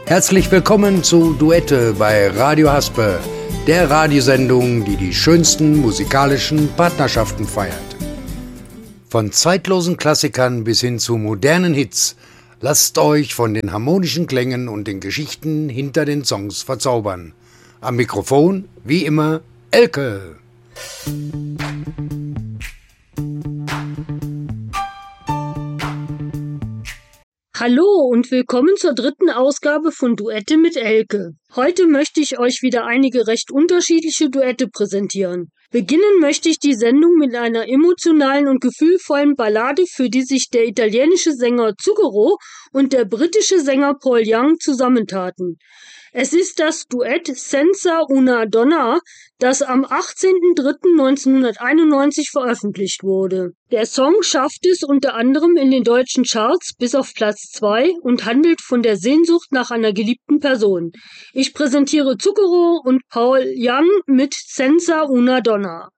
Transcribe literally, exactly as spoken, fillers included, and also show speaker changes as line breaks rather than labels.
Herzlich willkommen zu Duette bei Radio Haspe, der Radiosendung, die die schönsten musikalischen Partnerschaften feiert. Von zeitlosen Klassikern bis hin zu modernen Hits, lasst euch von den harmonischen Klängen und den Geschichten hinter den Songs verzaubern. Am Mikrofon, wie immer, Elke.
Hallo und willkommen zur dritten Ausgabe von Duette mit Elke. Heute möchte ich euch wieder einige recht unterschiedliche Duette präsentieren. Beginnen möchte ich die Sendung mit einer emotionalen und gefühlvollen Ballade, für die sich der italienische Sänger Zucchero und der britische Sänger Paul Young zusammentaten. Es ist das Duett Senza una donna, das am achtzehnten dritten neunzehnhunderteinundneunzig veröffentlicht wurde. Der Song schafft es unter anderem in den deutschen Charts bis auf Platz zwei und handelt von der Sehnsucht nach einer geliebten Person. Ich präsentiere Zucchero und Paul Young mit Senza una donna.